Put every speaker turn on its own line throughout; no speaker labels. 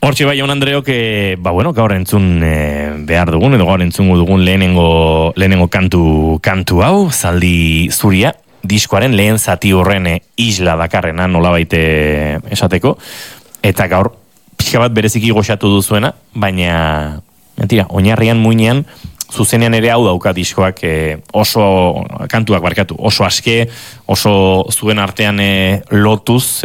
Hortxe bai, Jaun Andreok, gaur entzun behar dugun, edo gaur entzungo dugun lehenengo kantu hau, Zaldi Zuria, diskoaren lehen zati horren isla dakarrena nolabait esateko, eta gaur pixka bat bereziki goxatu duzuena, baina, mentira, oinarrian muinean, zuzenean ere hau dauka diskoak kantuak oso aske, oso zuen artean lotuz,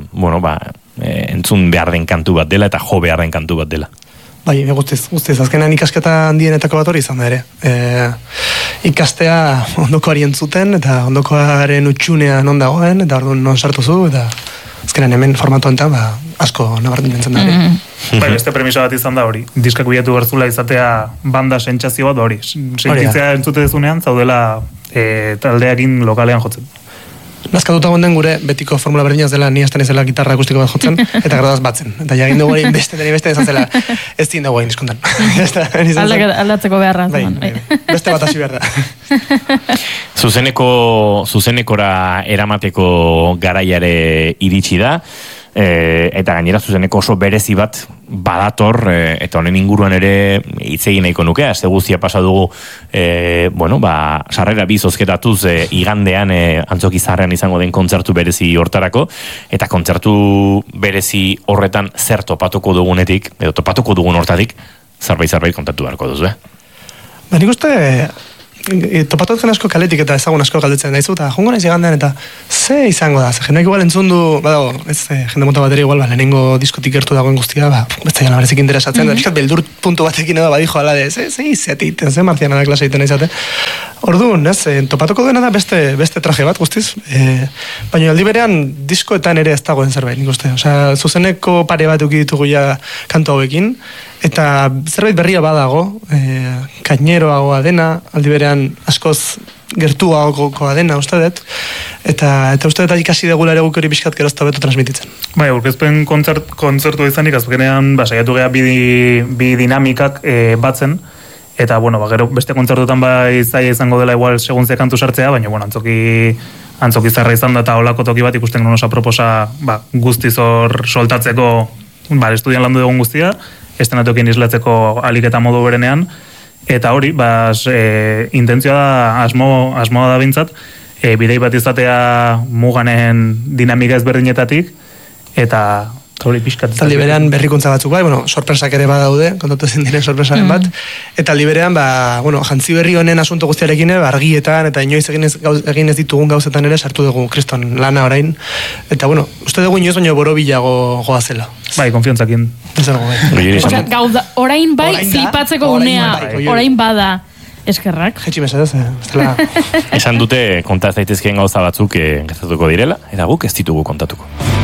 entzun behar den kantu bat dela eta jo behar den kantu bat dela.
Bai, guztiz, azkenean ikasketa handienetako bat hori izan da ere. Ikastea ondokoari entzuten, eta ondokoaren utxunea non dagoen, eta orduan non sartu zu, eta azkenean hemen formatu enten, asko nabarmentzen da ere.
Bai, beste premisa bat izan da hori. Diskak bilatu berzula izatea banda sentsazio bat hori. Sentitzea entzute dezunean, zaudela taldeakin lokalean jotzen.
Nazkatuta gonden gure betiko formula berdinaz dela ni hasten ezela gitarra akustiko bat jotzen, eta gradaz batzen. Eta jagin dugu egin beste izan zela, ez zin dugu egin diskontan.
Aldatzeko beharra.
Beste bat hasi behar da.
Zuzenekora eramateko garaiare iritsi da, eta gainera zuzeneko oso berezi bat badator, eta honen inguruan ere hitz egin nahiko nuke, aste guztia pasa dugu sarrera bi zozketatuz igandean Antzoki Zaharrean izango den kontzertu berezi hortarako, eta kontzertu berezi horretan zer topatuko dugunetik, edo topatuko dugun hortatik, zerbait kontatu beharko duzu,
Nik uste topatu dut asko kaletik eta ezagun asko galdetzen daizu, eta jongo naiz igandean eta ze izango da, jendeak igual entzun du, jende mota bateri igual, lehenengo diskotik gertu dagoen guztia, betzaian laberezik interesatzen, da pixkat beldur puntu batekin edo badijo ala de, ze izetit, ze martiana da klasa egiten izate. Orduan, topatuko duena da beste traje bat guztiz, baina aldi berean diskoetan ere ez dagoen zerbait, nik uste. Osea, zuzeneko pare bat ditugu ja kantu hauekin, eta zerbait berria badago, kaineroagoa dena, aldi berean askoz gertuagokoa dena, uste dut, eta uste dut ikasi degula ere guk hori pixkat gerozta beto transmititzen.
Bai, aurkezpen kontzertu izanik, azkenean, saiatu geha bi dinamikak batzen, eta, gero beste kontzertutan zaila izango dela igual segun ze kantu sartzea, baina, Antzoki Zaharra izan da eta olako toki bat ikusten genuen osa proposa guztiz hor soltatzeko estudian landu dugun guztia, estenatokien islatzeko alik eta modu berenean, eta hori, intentzioa da, asmoa da bintzat, bidei bat izatea muganen dinamika ezberdinetatik, eta hori pixkat.
Eta liberean berrikuntza batzuk bai, sorpresak ere badaude, kontatu ezin diren sorpresaren bat, eta liberean, jantzi berri honen asunto guztiarekin, argietan, eta inoiz egin ez ditugun gauzetan ere sartu dugu kriston lana orain, eta uste dugu inoiz baino borobilago goazela.
Bai, konfiantzakin.
Orain bai, flipatzeko unea, orain bada. Eskerrak.
Jetxi mesedez,
esan dute kontaz daitezkeen gauza batzuk gertatuko direla, eta guk ez ditugu kontatuko.